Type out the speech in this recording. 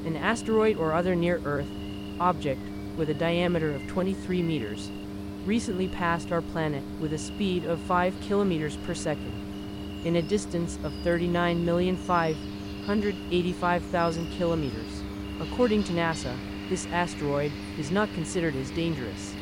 An asteroid or other near-Earth object with a diameter of 23 meters recently passed our planet with a speed of 5 kilometers per second in a distance of 39,585,000 kilometers. According to NASA, this asteroid is not considered as dangerous.